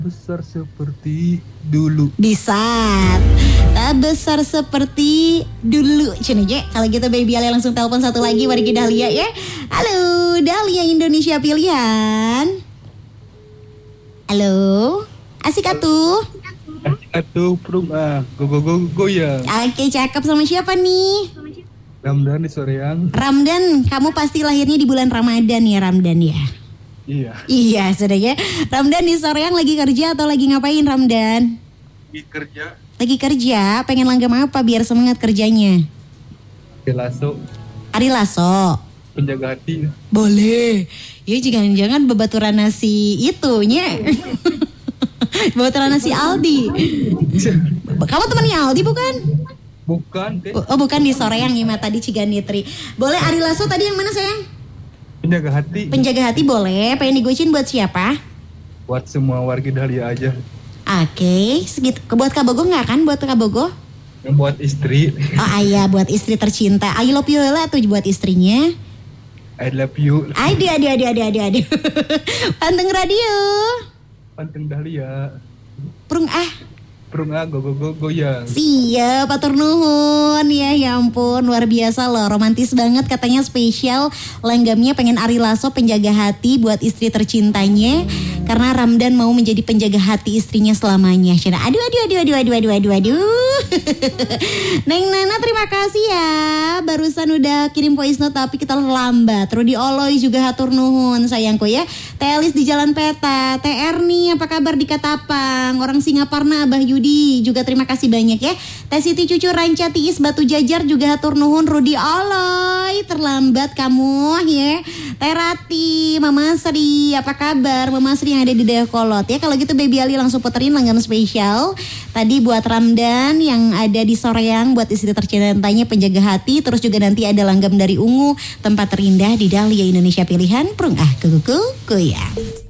besar seperti dulu. Bisa. Tak besar seperti dulu. Cina je. Kalau gitu Baby Ali langsung telepon satu lagi wargi Dahlia ya. Halo, Dahlia Indonesia pilihan. Halo. Asik atuh. Atuh prung goyang. Oke, cakep. Sama siapa nih? Ramdan di Soreang. Ramdan, kamu pasti lahirnya di bulan Ramadan ya, Ramdan ya? Iya. Iya, sudah ya. Ramdan di Soreang lagi kerja atau lagi ngapain, Ramdan? Di kerja. Lagi kerja, pengen langgam apa biar semangat kerjanya? Lasso. Ari Lasso. Penjaga hati. Boleh. Ya jangan-jangan bebaturan nasi itunya. Bebaturan nasi Aldi. Kamu temannya Aldi bukan? Bukan. Oh bukan, di Soreang ya, tadi Ciganitri. Boleh. Ari Lasso tadi yang mana sayang? Penjaga hati. Penjaga hati boleh. Pengen digocin buat siapa? Buat semua warga Dahlia aja. Oke, segitu. Buat Kabogo nggak kan? Buat Kabogo? Yang buat istri. Oh ayah, buat istri tercinta. I love you lah tuh buat istrinya. I love you. Aduh. Panteng radio. Panteng Dahlia. Prung Prung goyang. Siap, atur nuhun ya ampun, luar biasa loh, romantis banget katanya, spesial langgamnya pengen Ari Lasso penjaga hati buat istri tercintanya karena Ramdan mau menjadi penjaga hati istrinya selamanya. Aduh. Neng Nana terima kasih ya, barusan udah kirim voice note tapi kita lambat. Rudy Oloy juga hatur nuhun sayangku ya. Telis di Jalan Peta, TR nih apa kabar di Katapang, orang Singaparna Abah Yudi juga terima kasih banyak ya. Teh Siti Cucu Ranca Tiis Batu Jajar juga hatur nuhun. Rudy Oloy terlambat kamu ya. Teh Rati, Mama Sri apa kabar, Mama Sri yang ada di Dayakolot ya. Kalau gitu Baby Ali langsung puterin langgam spesial tadi buat Ramdan yang ada di Soreang buat istri tercintanya penjaga hati. Terus juga nanti ada langgam dari Ungu, tempat terindah di Dahlia Indonesia pilihan. Prung kuku goyang.